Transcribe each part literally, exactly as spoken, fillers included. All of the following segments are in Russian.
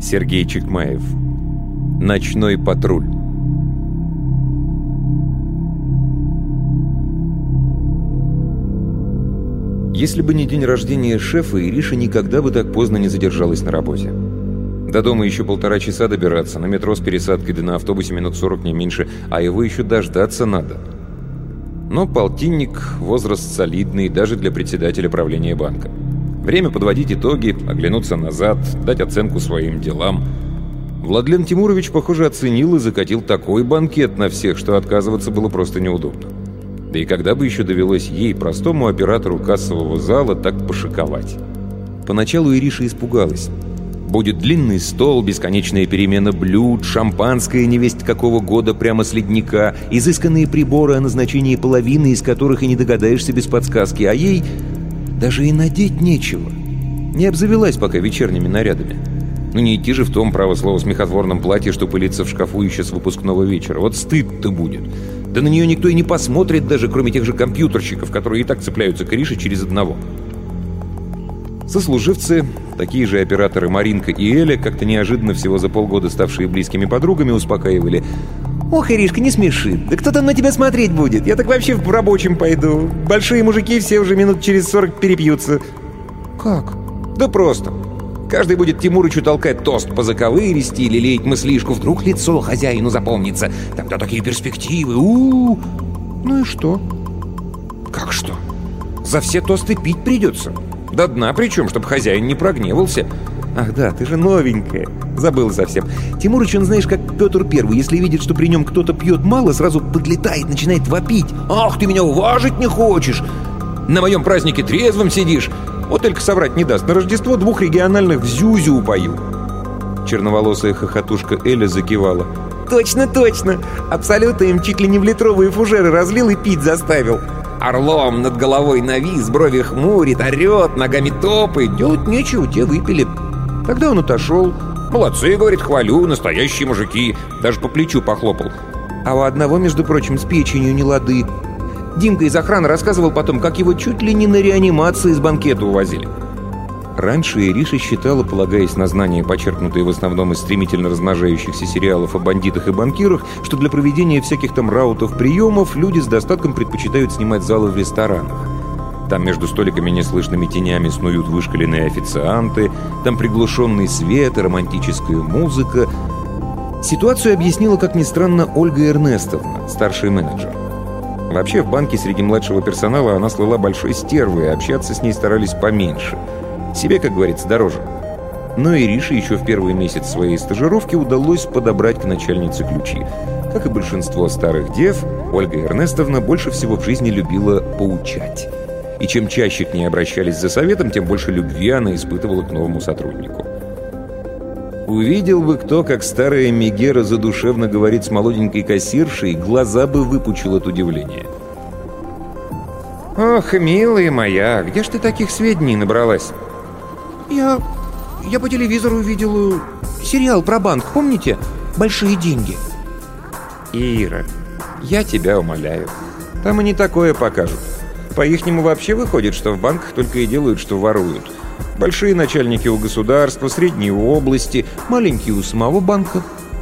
Сергей Чекмаев. Ночной патруль. Если бы не день рождения шефа, Ириша никогда бы так поздно не задержалась на работе. До дома еще полтора часа добираться, на метро с пересадкой, да на автобусе минут сорок не меньше, а его еще дождаться надо. Но полтинник – возраст солидный даже для председателя правления банка. Время подводить итоги, оглянуться назад, дать оценку своим делам. Владлен Тимурович, похоже, оценил и закатил такой банкет на всех, что отказываться было просто неудобно. Да и когда бы еще довелось ей, простому оператору кассового зала, так пошиковать? Поначалу Ириша испугалась. Будет длинный стол, бесконечная перемена блюд, шампанское невесть какого года прямо с ледника, изысканные приборы, о назначении половины из которых и не догадаешься без подсказки, а ей даже и надеть нечего. Не обзавелась пока вечерними нарядами. Ну не идти же в том, право слово, смехотворном платье, что пылится в шкафу еще с выпускного вечера. Вот стыд-то будет. Да на нее никто и не посмотрит даже, кроме тех же компьютерщиков, которые и так цепляются к Ирише через одного. Сослуживцы, такие же операторы Маринка и Эля, как-то неожиданно всего за полгода ставшие близкими подругами, успокаивали. «Ох, Иришка, не смеши. Да кто там на тебя смотреть будет? Я так вообще в рабочем пойду. Большие мужики все уже минут через сорок перепьются». «Как?» «Да просто. Каждый будет Тимурычу толкать тост по заковыристи или леять мыслишку. Вдруг лицо хозяину запомнится. Тогда такие перспективы. У-у-у. Ну и что?» «Как что? За все тосты пить придется. До дна причем, чтобы хозяин не прогневался». «Ах да, ты же новенькая. Забыл совсем. Тимурыч, он, знаешь, как Петр Первый. Если видит, что при нем кто-то пьет мало, сразу подлетает, начинает вопить. Ах, ты меня уважить не хочешь! На моем празднике трезвым сидишь. Вот только соврать не даст. На Рождество двух региональных в Зюзю упою». Черноволосая хохотушка Эля закивала. «Точно, точно. Абсолютно им чуть ли не в литровые фужеры разлил и пить заставил. Орлом над головой навис, брови хмурит, орет, ногами топает. Делать нечего, те выпили». Тогда он отошел. «Молодцы, — говорит, — хвалю, настоящие мужики». Даже по плечу похлопал. А у одного, между прочим, с печенью не лады. Димка из охраны рассказывал потом, как его чуть ли не на реанимации с банкета увозили. Раньше Ириша считала, полагаясь на знания, почерпнутые в основном из стремительно размножающихся сериалов о бандитах и банкирах, что для проведения всяких там раутов-приемов люди с достатком предпочитают снимать залы в ресторанах. Там между столиками неслышными тенями снуют вышкаленные официанты, там приглушенный свет и романтическая музыка. Ситуацию объяснила, как ни странно, Ольга Эрнестовна, старший менеджер. Вообще, в банке среди младшего персонала она слыла большой стервой, а общаться с ней старались поменьше. Себе, как говорится, дороже. Но Ирише еще в первый месяц своей стажировки удалось подобрать к начальнице ключи. Как и большинство старых дев, Ольга Эрнестовна больше всего в жизни любила поучать. И чем чаще к ней обращались за советом, тем больше любви она испытывала к новому сотруднику. Увидел бы кто, как старая Мегера задушевно говорит с молоденькой кассиршей, глаза бы выпучил от удивления. «Ох, милая моя, где ж ты таких сведений набралась?» «Я... я по телевизору видел сериал про банк, помните? Большие деньги». «Ира, я тебя умоляю, там и не такое покажут. По-ихнему вообще выходит, что в банках только и делают, что воруют. Большие начальники у государства, средние у области, маленькие у самого банка».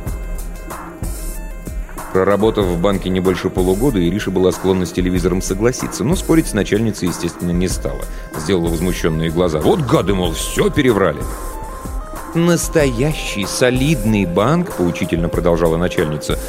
Проработав в банке не больше полугода, Ириша была склонна с телевизором согласиться, но спорить с начальницей, естественно, не стала. Сделала возмущенные глаза. «Вот гады, мол, все переврали». «Настоящий солидный банк, — поучительно продолжала начальница,